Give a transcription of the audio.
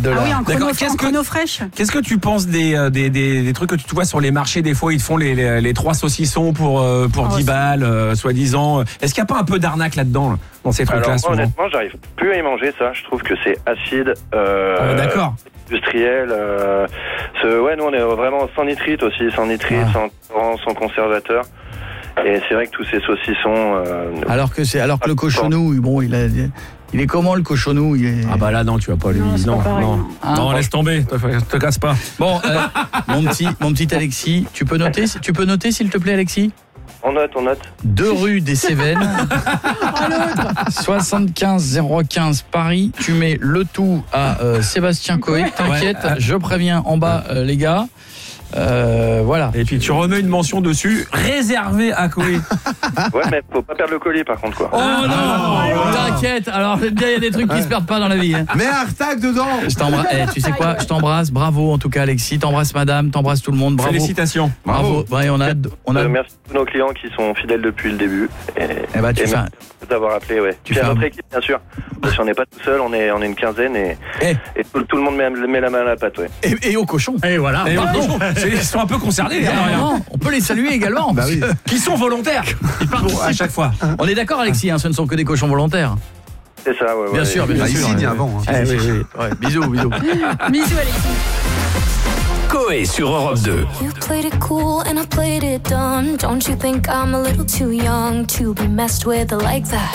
$. Ah oui, en chrono, D'accord. en chrono fraîche. Qu'est-ce que tu penses des trucs que tu vois sur les marchés? Des fois, ils te font les 3 saucissons pour 10 balles, soi-disant. Est-ce qu'il n'y a pas un peu d'arnaque là-dedans, dans ces trucs-là? Alors, moi, honnêtement, j'arrive plus à y manger ça. Je trouve que c'est acide. D'accord. Industriel. Ouais, nous, on est vraiment sans nitrite aussi, sans nitrite, sans conservateur. Et c'est vrai que tous ces saucissons. Alors que le cochonou, bon, il est comment le cochonou? Ah bah là non, tu vas pas lui. Non, laisse tomber, te casse pas. Bon, mon petit Alexis, tu peux noter s'il te plaît, Alexis? On note. 2 rue des Cévennes. 75 015 Paris. Tu mets le tout à Sébastien Coé. T'inquiète, je préviens en bas les gars. Voilà. Et puis tu remets une mention dessus, réservée à Coé. Ouais, mais faut pas perdre le colis par contre, quoi. Oh non, t'inquiète. Alors, il y a des trucs qui se perdent pas dans la vie. Hein. Mets un hashtag dedans. Tu sais quoi? Je t'embrasse. Bravo en tout cas, Alexis. T'embrasses madame, t'embrasses tout le monde. Bravo. Félicitations. Bravo. Ouais, on a Merci à tous nos clients qui sont fidèles depuis le début. Et bah, tu fais merci d'avoir appelé, ouais. Tu fais notre équipe, bien sûr. Parce qu'on n'est pas tout seul, on est une quinzaine et tout le monde met la main à la pâte, ouais. Et au cochon. Et voilà. Ils sont un peu concernés, les gars. On peut les saluer également. Bah oui. Qui sont volontaires. Ils participent à chaque fois. On est d'accord, Alexis, ce ne sont que des cochons volontaires. C'est ça, ouais. Bien sûr, bien sûr. Ici, dit avant. Oui. Ouais, bisous. Bisous, Alexis. Coé sur Europe 2. You played it cool and I played it dumb. Don't you think I'm a little too young to be messed with like that?